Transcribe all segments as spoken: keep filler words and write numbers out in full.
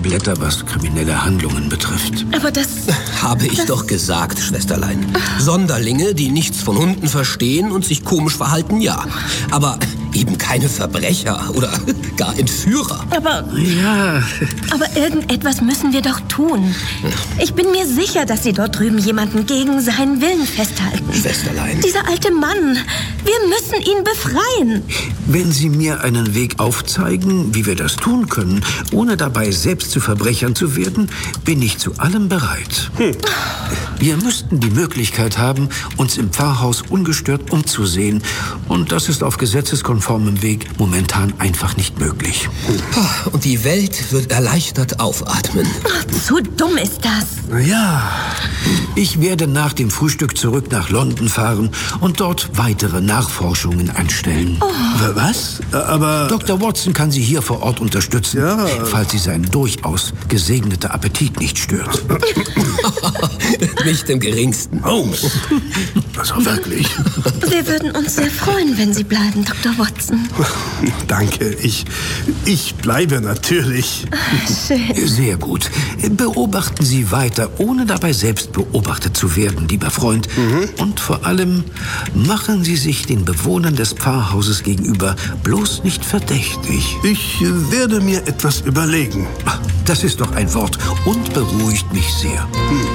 Blätter, was kriminelle Handlungen betrifft. Aber das... Habe ich das doch gesagt, Schwesterlein. Sonderlinge, die nichts von Hunden verstehen und sich komisch verhalten, ja. Aber eben keine Verbrecher oder gar Entführer. Aber... Ja. Aber irgendetwas müssen wir doch tun. Ich bin mir sicher, dass Sie dort drüben jemanden gegen seinen Willen festhalten. Schwesterlein. Dieser alte Mann. Wir müssen ihn befreien. Wenn Sie mir einen Weg aufzeigen, wie wir das tun können, ohne dabei selbst zu Verbrechern zu werden, bin ich zu allem bereit. Hm. Wir müssten die Möglichkeit haben, uns im Pfarrhaus ungestört umzusehen. Und das ist auf gesetzeskonformem Weg momentan einfach nicht möglich. Und die Welt wird erleichtert aufatmen. Zu dumm ist das. Ja, ich werde nach dem Frühstück zurück nach London fahren und dort weitere Nachforschungen anstellen. Oh. Was? Aber... Doktor Watson kann Sie hier vor Ort unterstützen, ja. falls Sie seinen durchaus gesegneter Appetit nicht stört. Nicht im geringsten. Holmes. Also wirklich. Wir würden uns sehr freuen, wenn Sie bleiben, Doktor Watson. Danke, ich, ich bleibe natürlich. Schön. Sehr gut. Beobachten Sie weiter, ohne dabei selbst beobachtet zu werden, lieber Freund. Mhm. Und vor allem machen Sie sich den Bewohnern des Pfarrhauses gegenüber bloß nicht verdächtig. Ich werde mir etwas überlegen. Das ist doch ein Wort und beruhigt mich sehr. Hm.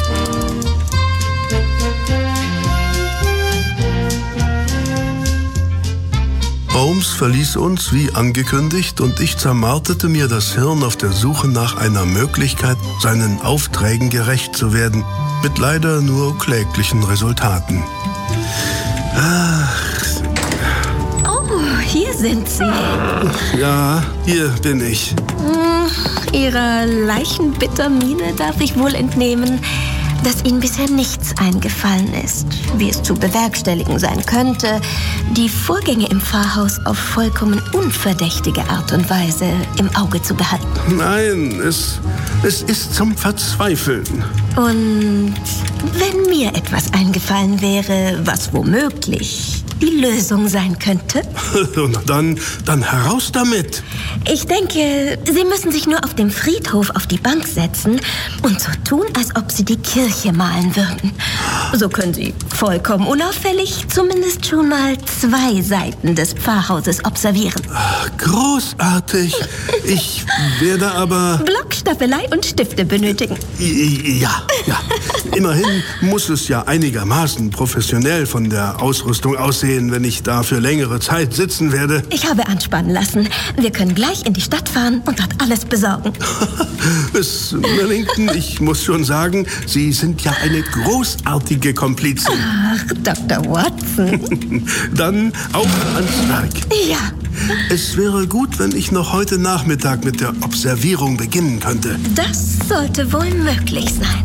Holmes verließ uns wie angekündigt und ich zermarterte mir das Hirn auf der Suche nach einer Möglichkeit, seinen Aufträgen gerecht zu werden, mit leider nur kläglichen Resultaten. Ach. Oh, hier sind Sie. Ja, hier bin ich. Ihrer Leichenbittermiene darf ich wohl entnehmen, dass Ihnen bisher nichts eingefallen ist, wie es zu bewerkstelligen sein könnte, die Vorgänge im Pfarrhaus auf vollkommen unverdächtige Art und Weise im Auge zu behalten. Nein, es, es ist zum Verzweifeln. Und wenn mir etwas eingefallen wäre, was womöglich die Lösung sein könnte? dann, dann heraus damit. Ich denke, Sie müssen sich nur auf dem Friedhof auf die Bank setzen und so tun, als ob Sie die Kirche malen würden. So können Sie vollkommen unauffällig zumindest schon mal zwei Seiten des Pfarrhauses observieren. Großartig. Ich werde aber... Block, Staffelei und Stifte benötigen. Ja, ja. Immerhin muss es ja einigermaßen professionell von der Ausrüstung aussehen, wenn ich da für längere Zeit sitzen werde. Ich habe anspannen lassen. Wir können gleich in die Stadt fahren und dort alles besorgen. Miss Millington, ich muss schon sagen, Sie sind ja eine großartige Komplizin. Ach, Doktor Watson. Dann auf ans Werk. Ja. Es wäre gut, wenn ich noch heute Nachmittag mit der Observierung beginnen könnte. Das sollte wohl möglich sein.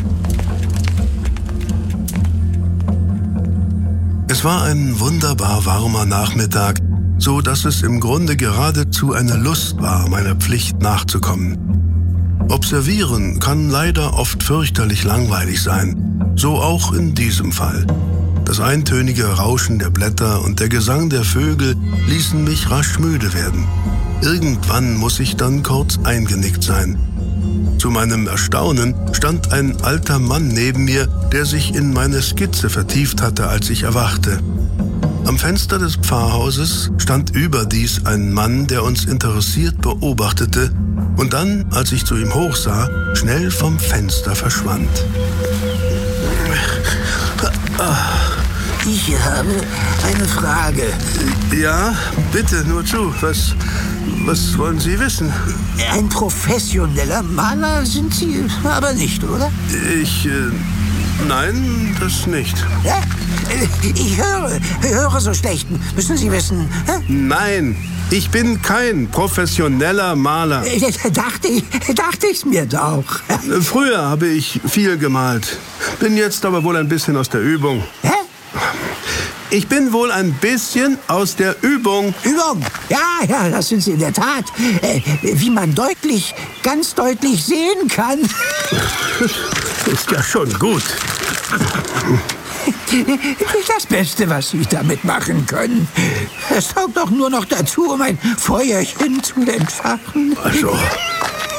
Es war ein wunderbar warmer Nachmittag, so dass es im Grunde geradezu eine Lust war, meiner Pflicht nachzukommen. Observieren kann leider oft fürchterlich langweilig sein, so auch in diesem Fall. Das eintönige Rauschen der Blätter und der Gesang der Vögel ließen mich rasch müde werden. Irgendwann muss ich dann kurz eingenickt sein. Zu meinem Erstaunen stand ein alter Mann neben mir, der sich in meine Skizze vertieft hatte, als ich erwachte. Am Fenster des Pfarrhauses stand überdies ein Mann, der uns interessiert beobachtete und dann, als ich zu ihm hochsah, schnell vom Fenster verschwand. Ich habe eine Frage. Ja, bitte, nur zu. Was, was wollen Sie wissen? Ein professioneller Maler sind Sie aber nicht, oder? Ich, äh, nein, das nicht. Ja? Ich höre, höre so schlecht. Müssen Sie wissen. Hä? Nein, ich bin kein professioneller Maler. Dachte ich, dachte ich's mir doch. Früher habe ich viel gemalt. Bin jetzt aber wohl ein bisschen aus der Übung. Hä? Ich bin wohl ein bisschen aus der Übung. Übung? Ja, ja, das sind Sie in der Tat. Äh, wie man deutlich, ganz deutlich sehen kann. Ist ja schon gut. Das Beste, was Sie damit machen können. Es taugt doch nur noch dazu, um ein Feuerchen zu entfachen. Also,